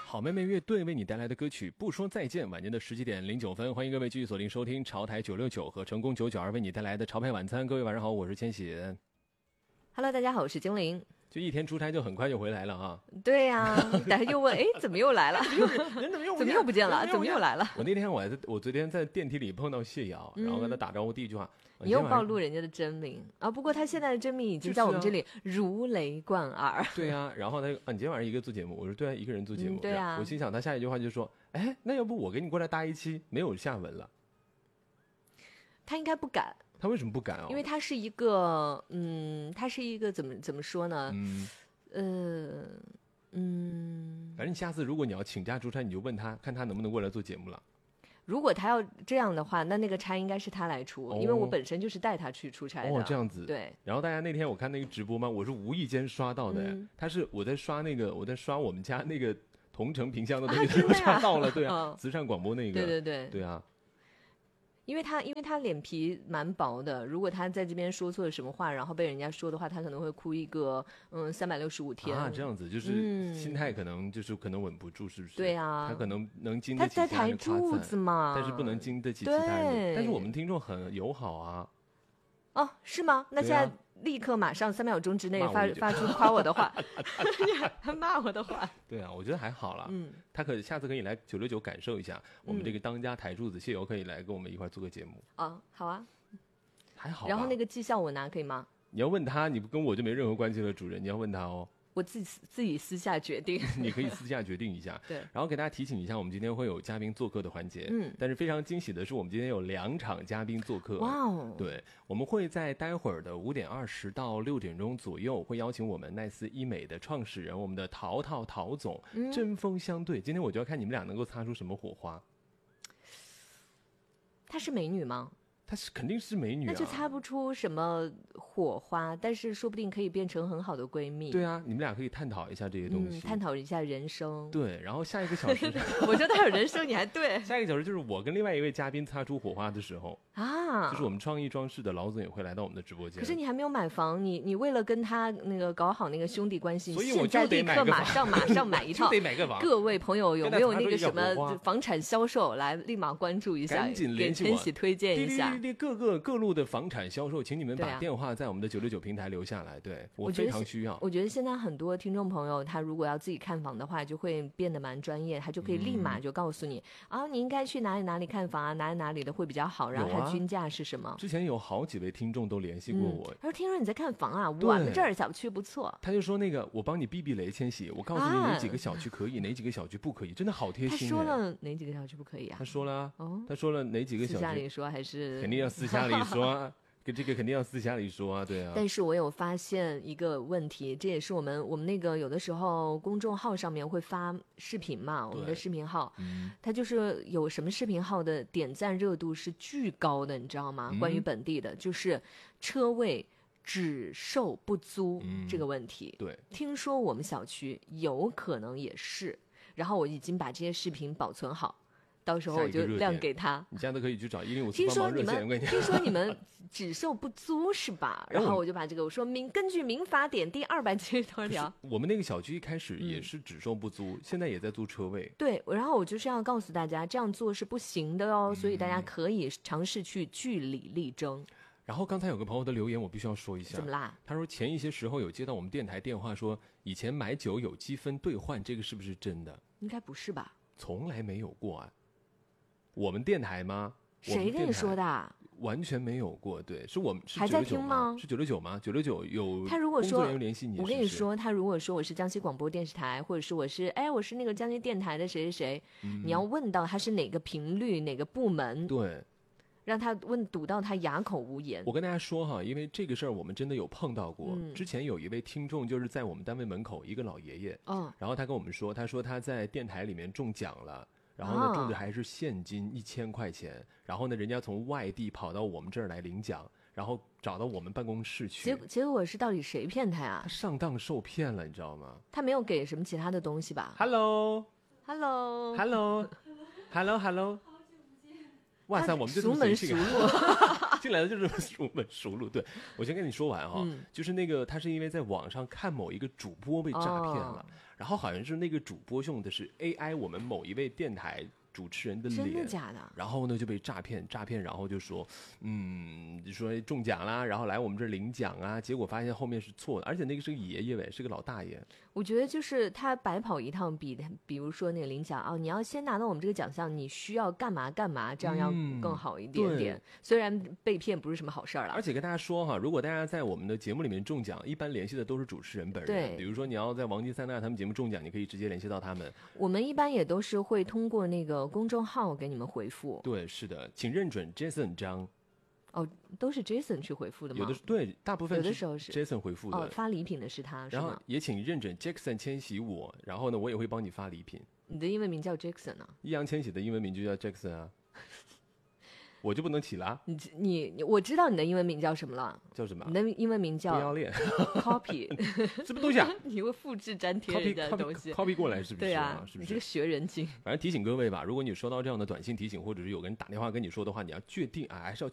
好妹妹乐队为你带来的歌曲《不说再见》，晚间的17点09分，欢迎各位继续锁定收听潮台969和成功992为你带来的潮牌晚餐。各位晚上好，我是千玺。 Hello， 大家好，我是精灵。 就一天出差就很快就回来了啊！ 对呀、大家又问，哎，怎么又来了？ 人怎么又不见了？怎么又来了？ 我那天我昨天在电梯里碰到谢瑶，然后跟他打招呼，第一句话， 你又暴露人家的真名啊！不过他现在的真名已经在我们这里如雷贯耳。 对啊，然后他你今天晚上一个做节目，我说对啊，一个人做节目。 对啊， 我心想他下一句话就说，哎，那要不我给你过来搭一期，没有下文了。 他应该不敢。 他为什么不敢啊？ 因为他是一个，他是一个怎么说呢？ 反正你下次如果你要请假出差，你就问他，看他能不能过来做节目了。 如果他要这样的话，那个差应该是他来出，因为我本身就是带他去出差的。 哦，这样子。 对。 然后大家那天我看那个直播嘛，我是无意间刷到的，我在刷我们家那个同城萍乡的东西，刷到了，对啊，慈善广播那个，对啊。 因为他脸皮蛮薄的，如果他在这边说错了什么话，然后被人家说的话，他可能会哭一个365天啊，这样子就是心态可能稳不住，是不是？ 对啊， 他可能能经得起他在台柱子嘛， 但是不能经得起其他人。但是我们听众很友好啊。 哦，是吗？那现在立刻马上3秒钟之内发出夸我的话，他骂我的话。 对啊，我觉得还好啦。他下次可以来969感受一下我们这个当家台柱子谢友，可以来跟我们一块做个节目。 哦，好啊， 还好。 然后那个绩效我拿可以吗？ 你要问他，你跟我就没任何关系了，主人，你要问他哦。 我自己私下决定。 你可以私下决定一下。 对。 然后给大家提醒一下，我们今天会有嘉宾做客的环节。但是非常惊喜的是，我们今天有2场嘉宾做客。 哇哦。 对，我们会在待会儿的5点20到6点钟左右，会邀请我们奈斯医美的创始人，我们的陶总，针锋相对。今天我就要看你们俩能够擦出什么火花。 她是美女吗？ 她肯定是美女啊， 那就擦不出什么火花，但是说不定可以变成很好的闺蜜。 对啊，你们俩可以探讨一下这些东西， 探讨一下人生。 对，然后下一个小时， 我说他有人生，你还对。 下一个小时就是我跟另外一位嘉宾擦出火花的时候啊，就是我们创意装饰的老总也会来到我们的直播间。 可是你还没有买房，你为了跟他那个搞好那个兄弟关系， 所以我就得现在立刻马上买一套， 就得买个房。 各位朋友有没有那个什么房产销售来立马关注一下， 赶紧联系我， 给千玺推荐一下。 各路的房产销售，请你们把电话在我们的969平台留下来。对，我非常需要。 我觉得现在很多听众朋友，他如果要自己看房的话，就会变得蛮专业，他就可以立马就告诉你啊，你应该去哪里看房啊，哪里的会比较好，然后它均价是什么。 之前有好几位听众都联系过我， 他说听说你在看房啊，我们这儿小区不错。 他就说那个我帮你避雷，千玺，我告诉你哪几个小区可以，哪几个小区不可以，真的好贴心。 他说了哪几个小区不可以啊？ 他说了，他说了哪几个小区？ 私下里说还是肯定要私下里说啊。这个肯定要私下里说啊，对啊。 但是我有发现一个问题，这也是我们那个有的时候公众号上面会发视频嘛，我们的视频号，它就是有什么视频号的点赞热度是巨高的，你知道吗？关于本地的，就是车位只售不租这个问题。 对， 听说我们小区有可能也是，然后我已经把这些视频保存好。到时候我就亮给他。 你现在都可以去找105 听说你们只售不租是吧？然后我就把这个我说根据民法典第270多条， 我们那个小区一开始也是只售不租，现在也在租车位。 对，然后我就是要告诉大家，这样做是不行的哦，所以大家可以尝试去据理力争。 然后刚才有个朋友的留言，我必须要说一下。 怎么啦？ 他说前一些时候有接到我们电台电话说，以前买酒有积分兑换，这个是不是真的？ 应该不是吧？ 从来没有过啊。我们电台吗？ 谁跟你说的？ 完全没有过，对，是我们是还在听吗？ 是969吗？969有他如果说工作人员联系你， 我跟你说，他如果说我是江西广播电视台，或者是我是那个江西电台的谁谁谁，你要问到他是哪个频率哪个部门， 对， 让他堵到他哑口无言。 我跟大家说哈，因为这个事儿我们真的有碰到过。之前有一位听众就是在我们单位门口一个老爷爷，然后他跟我们说，他说他在电台里面中奖了。然后呢，中的还是现金1000块钱，然后呢，人家从外地跑到我们这儿来领奖，然后找到我们办公室去。 结果是到底谁骗他啊？ 他上当受骗了，你知道吗？ 他没有给什么其他的东西吧 ？Hello， Hello， Hello， Hello， Hello， 哇塞，我们这熟门熟路。 进来的就是熟门熟路。对，我先跟你说完哈，就是那个他是因为在网上看某一个主播被诈骗了，然后好像是那个主播用的是 AI 我们某一位电台主持人的脸， 真的假的？ 然后呢就被诈骗，然后就说，就说中奖啦，然后来我们这领奖啊，结果发现后面是错的，而且那个是个爷爷喂，是个老大爷。 我觉得就是他白跑一趟比如说那个领奖你要先拿到我们这个奖项，你需要干嘛干嘛，这样要更好一点点。虽然被骗不是什么好事儿了。 而且跟大家说哈，如果大家在我们的节目里面中奖，一般联系的都是主持人本人。 对， 比如说你要在王金三大他们节目中奖，你可以直接联系到他们。 我们一般也都是会通过那个公众号给你们回复。 对，是的，请认准 Jason 张。 都是 Jason 去回复的吗？ 有的对，大部分有的时候是 Jason 回复的。 发礼品的是他， 然后也请认准 Jackson 千玺我，然后呢，我也会帮你发礼品。 你的英文名叫 Jackson 啊？ 易烊千玺的英文名就叫 Jackson 啊。我就不能起啦？ 我知道你的英文名叫什么了？ 叫什么？ 你的英文名叫不要脸 copy 什么东西啊？ 你会复制粘贴人家的东西 copy 过来是不是？ 对啊， 是不是？ 你这个学人精。 反正提醒各位吧，如果你收到这样的短信提醒，或者是有个人打电话跟你说的话，你要确定还是要